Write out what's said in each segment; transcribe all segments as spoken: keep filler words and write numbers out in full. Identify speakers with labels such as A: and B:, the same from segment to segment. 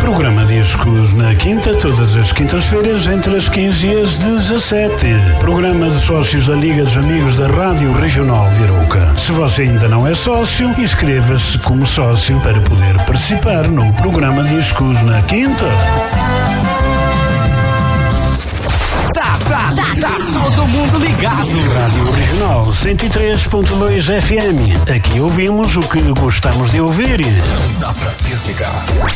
A: Programa Discos na Quinta, todas as quintas-feiras, entre as quinze e as dezassete. Programa de sócios da Liga dos Amigos da Rádio Regional de Arouca. Se você ainda não é sócio, inscreva-se como sócio para poder participar no Programa Discos na Quinta.
B: Tá, tá, tá, tá, todo mundo ligado.
A: Rádio Regional cento e três ponto dois F M. Aqui ouvimos o que gostamos de ouvir.
B: Não dá para desligar.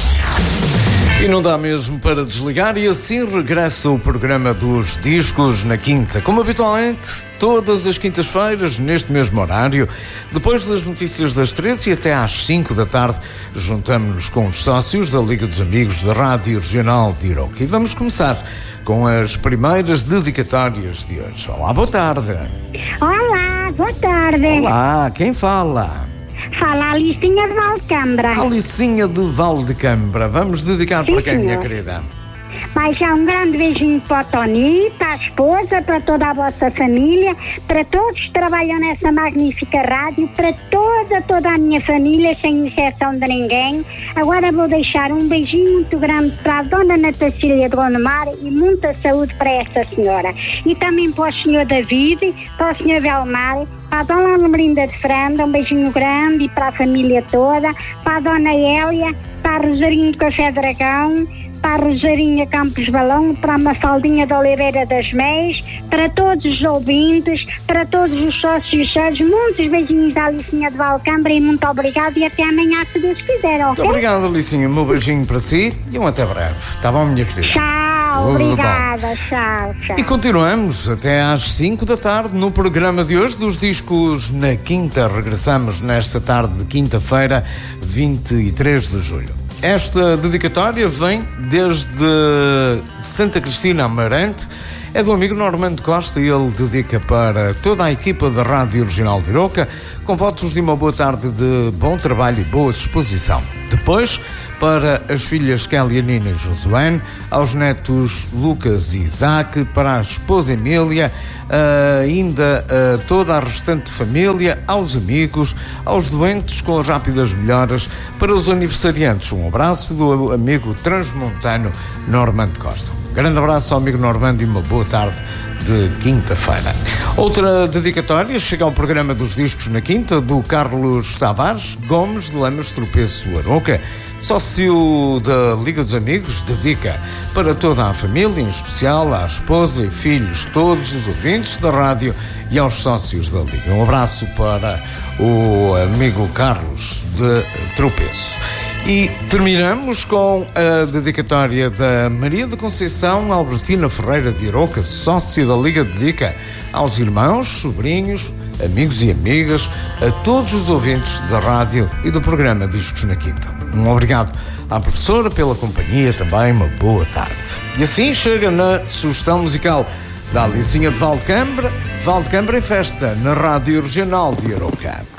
C: E não dá mesmo para desligar, e assim regressa o programa dos Discos na Quinta. Como habitualmente, todas as quintas-feiras, neste mesmo horário, depois das notícias das treze e até às cinco da tarde, juntamos-nos com os sócios da Liga dos Amigos da Rádio Regional de Arouca. E vamos começar com as primeiras dedicatórias de hoje. Olá, boa tarde.
D: Olá, boa tarde.
C: Olá, quem fala?
D: Fala a Alicinha de Valcambra.
C: Alicinha de Valdecambra. Vamos dedicar
D: Sim,
C: para quem,
D: senhor.
C: minha querida?
D: Mas já um grande beijinho para o Tony, para a esposa, para toda a vossa família, para todos que trabalham nessa magnífica rádio, para toda, toda a minha família, sem exceção de ninguém. Agora vou deixar um beijinho muito grande para a Dona Natacília de Gondomar e muita saúde para esta senhora. E também para o senhor David, para o senhor Belmar, para a Dona Almerinda de Franda, um beijinho grande, e para a família toda, para a Dona Hélia, para a Rosarinha de Café Dragão, para a Rosarinha Campos Balão, para a Mafaldinha da Oliveira das Meias, para todos os ouvintes, para todos os sócios sérios, muitos beijinhos da Alicinha de Valcambra e muito obrigado e até amanhã, se Deus quiser, ok?
C: Muito obrigado, Alicinha. Um beijinho para si e um até breve. Tá bom, minha querida?
D: Tchau,
C: Tudo
D: obrigada,
C: bom.
D: tchau, tchau.
C: E continuamos até às cinco da tarde no programa de hoje dos Discos na Quinta. Regressamos nesta tarde de quinta-feira, vinte e três de julho. Esta dedicatória vem desde Santa Cristina Amarante, é do amigo Normando Costa e ele dedica para toda a equipa da Rádio Regional de Arouca, com votos de uma boa tarde de bom trabalho e boa disposição. Depois, para as filhas Kélia, Nina e Josuane, aos netos Lucas e Isaac, para a esposa Emília, ainda a toda a restante família, aos amigos, aos doentes com as rápidas melhoras, para os aniversariantes. Um abraço do amigo transmontano Normando Costa. Um grande abraço ao amigo Normando e uma boa tarde de quinta-feira. Outra dedicatória chega ao programa dos Discos na Quinta, do Carlos Tavares Gomes de Lamas Tropeço Arouca, sócio da Liga dos Amigos, dedica para toda a família, em especial à esposa e filhos, todos os ouvintes da rádio e aos sócios da Liga. Um abraço para o amigo Carlos de Tropeço. E terminamos com a dedicatória da Maria de Conceição Albertina Ferreira de Arouca, sócia da Liga, dedica aos irmãos, sobrinhos, amigos e amigas, a todos os ouvintes da rádio e do programa Discos na Quinta. Um obrigado à professora pela companhia, também uma boa tarde. E assim chega na sugestão musical da Alicinha de Valdecambra, Valdecambra em Festa, na Rádio Regional de Arouca.